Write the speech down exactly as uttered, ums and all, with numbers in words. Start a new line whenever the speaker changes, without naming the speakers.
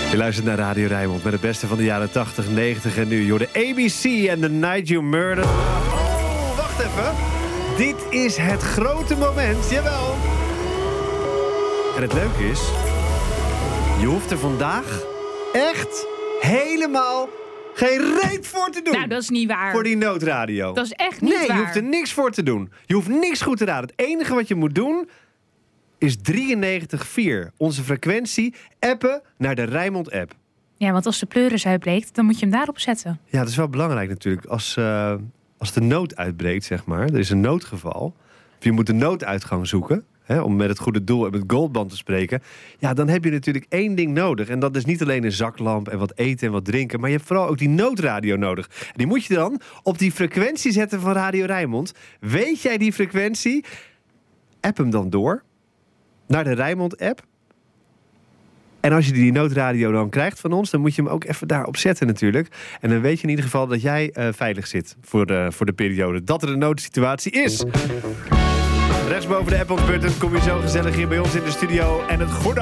Je luistert naar Radio Rijnmond met het beste van de jaren tachtig, negentig en nu. Joh, de A B C en The Night You Murdered. Oh, wacht even. Dit is het grote moment, jawel. En het leuke is, je hoeft er vandaag echt helemaal geen reet voor te doen.
Nou, dat is niet waar.
Voor die noodradio.
Dat is echt niet
nee,
waar.
Nee, je hoeft er niks voor te doen. Je hoeft niks goed te raden. Het enige wat je moet doen is drieënnegentig vier. Onze frequentie appen naar de Rijnmond-app.
Ja, want als de pleuris uitbreekt, dan moet je hem daarop zetten.
Ja, dat is wel belangrijk natuurlijk. Als, uh, als de nood uitbreekt, zeg maar. Er is een noodgeval. Of je moet de nooduitgang zoeken. Hè, om met het goede doel en met Goldband te spreken. Ja, dan heb je natuurlijk één ding nodig. En dat is niet alleen een zaklamp en wat eten en wat drinken. Maar je hebt vooral ook die noodradio nodig. En die moet je dan op die frequentie zetten van Radio Rijnmond. Weet jij die frequentie? App hem dan door naar de Rijnmond-app. En als je die noodradio dan krijgt van ons, dan moet je hem ook even daarop zetten natuurlijk. En dan weet je in ieder geval dat jij uh, veilig zit voor de, voor de periode dat er een noodsituatie is. Rechtsboven de Apple-button kom je zo gezellig hier bij ons in de studio. En het goede